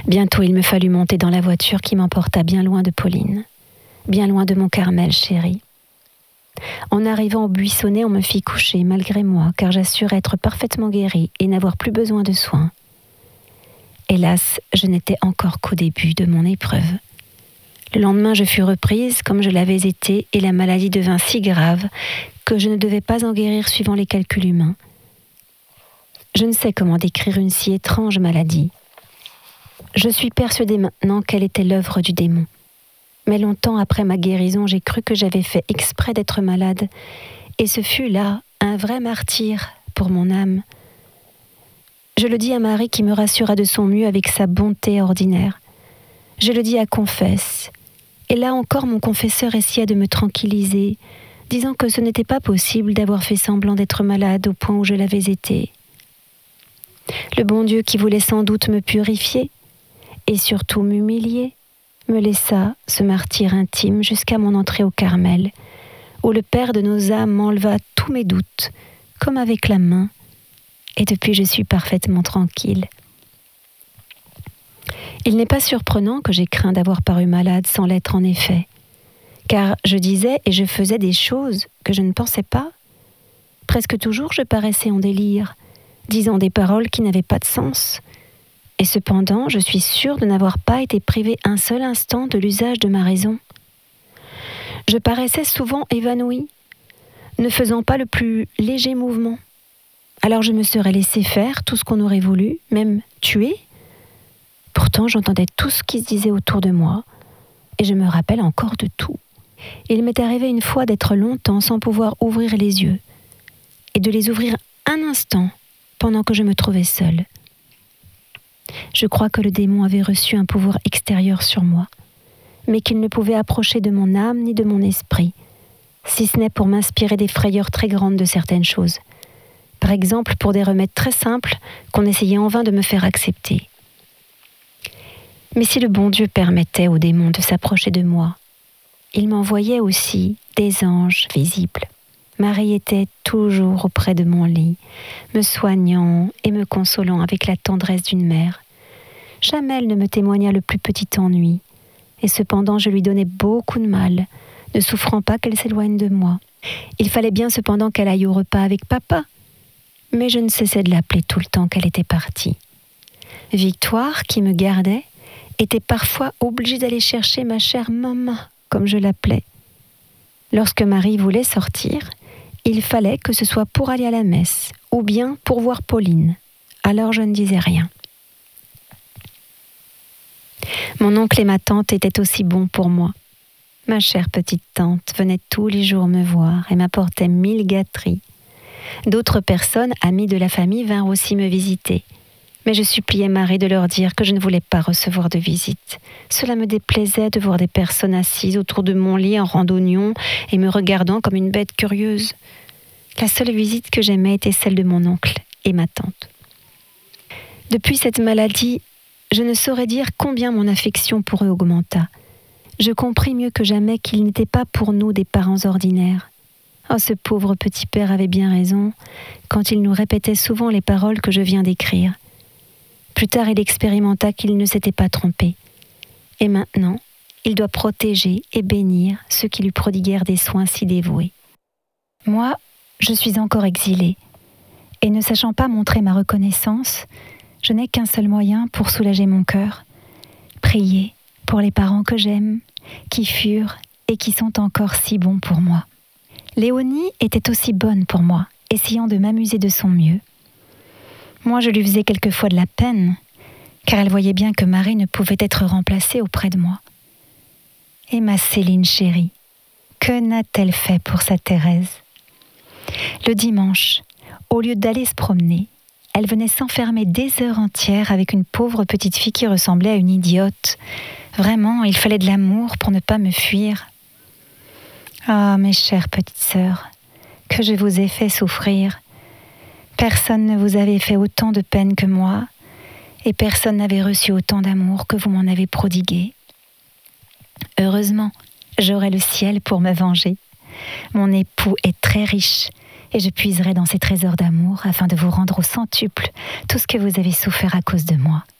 Bientôt il me fallut monter dans la voiture qui m'emporta bien loin de Pauline, bien loin de mon Carmel chéri. En arrivant au buissonnet, on me fit coucher malgré moi, car j'assure être parfaitement guérie et n'avoir plus besoin de soins. Hélas, je n'étais encore qu'au début de mon épreuve. Le lendemain, je fus reprise comme je l'avais été et la maladie devint si grave que je ne devais pas en guérir suivant les calculs humains. Je ne sais comment décrire une si étrange maladie. Je suis persuadée maintenant qu'elle était l'œuvre du démon. Mais longtemps après ma guérison, j'ai cru que j'avais fait exprès d'être malade, et ce fut là un vrai martyre pour mon âme. Je le dis à Marie qui me rassura de son mieux avec sa bonté ordinaire. Je le dis à Confesse, et là encore mon confesseur essaya de me tranquilliser, disant que ce n'était pas possible d'avoir fait semblant d'être malade au point où je l'avais été. Le bon Dieu qui voulait sans doute me purifier, et surtout m'humilier, me laissa ce martyre intime jusqu'à mon entrée au Carmel, où le Père de nos âmes m'enleva tous mes doutes, comme avec la main, et depuis je suis parfaitement tranquille. Il n'est pas surprenant que j'aie craint d'avoir paru malade sans l'être en effet, car je disais et je faisais des choses que je ne pensais pas. Presque toujours je paraissais en délire, disant des paroles qui n'avaient pas de sens, et cependant, je suis sûre de n'avoir pas été privée un seul instant de l'usage de ma raison. Je paraissais souvent évanouie, ne faisant pas le plus léger mouvement. Alors je me serais laissé faire tout ce qu'on aurait voulu, même tuer. Pourtant, j'entendais tout ce qui se disait autour de moi, et je me rappelle encore de tout. Il m'est arrivé une fois d'être longtemps sans pouvoir ouvrir les yeux, et de les ouvrir un instant pendant que je me trouvais seule. Je crois que le démon avait reçu un pouvoir extérieur sur moi, mais qu'il ne pouvait approcher de mon âme ni de mon esprit, si ce n'est pour m'inspirer des frayeurs très grandes de certaines choses. Par exemple, pour des remèdes très simples qu'on essayait en vain de me faire accepter. Mais si le bon Dieu permettait au démon de s'approcher de moi, il m'envoyait aussi des anges visibles. Marie était toujours auprès de mon lit, me soignant et me consolant avec la tendresse d'une mère. Jamais elle ne me témoigna le plus petit ennui, et cependant je lui donnais beaucoup de mal, ne souffrant pas qu'elle s'éloigne de moi. Il fallait bien cependant qu'elle aille au repas avec papa, mais je ne cessais de l'appeler tout le temps qu'elle était partie. Victoire, qui me gardait, était parfois obligée d'aller chercher ma chère maman, comme je l'appelais. Lorsque Marie voulait sortir, il fallait que ce soit pour aller à la messe, ou bien pour voir Pauline. Alors je ne disais rien. Mon oncle et ma tante étaient aussi bons pour moi. Ma chère petite tante venait tous les jours me voir et m'apportait 1000 gâteries. D'autres personnes, amies de la famille, vinrent aussi me visiter. Mais je suppliais Marie de leur dire que je ne voulais pas recevoir de visite. Cela me déplaisait de voir des personnes assises autour de mon lit en randonnion et me regardant comme une bête curieuse. La seule visite que j'aimais était celle de mon oncle et ma tante. Depuis cette maladie, je ne saurais dire combien mon affection pour eux augmenta. Je compris mieux que jamais qu'ils n'étaient pas pour nous des parents ordinaires. Oh, ce pauvre petit père avait bien raison quand il nous répétait souvent les paroles que je viens d'écrire. Plus tard, il expérimenta qu'il ne s'était pas trompé. Et maintenant, il doit protéger et bénir ceux qui lui prodiguèrent des soins si dévoués. Moi, je suis encore exilée, et ne sachant pas montrer ma reconnaissance, je n'ai qu'un seul moyen pour soulager mon cœur, prier pour les parents que j'aime, qui furent et qui sont encore si bons pour moi. Léonie était aussi bonne pour moi, essayant de m'amuser de son mieux. Moi, je lui faisais quelquefois de la peine, car elle voyait bien que Marie ne pouvait être remplacée auprès de moi. Et ma Céline chérie, que n'a-t-elle fait pour sa Thérèse ? Le dimanche, au lieu d'aller se promener, elle venait s'enfermer des heures entières avec une pauvre petite fille qui ressemblait à une idiote. Vraiment, il fallait de l'amour pour ne pas me fuir. Ah, mes chères petites sœurs, que je vous ai fait souffrir. Personne ne vous avait fait autant de peine que moi, et personne n'avait reçu autant d'amour que vous m'en avez prodigué. Heureusement, j'aurai le ciel pour me venger. Mon époux est très riche, et je puiserai dans ses trésors d'amour afin de vous rendre au centuple tout ce que vous avez souffert à cause de moi.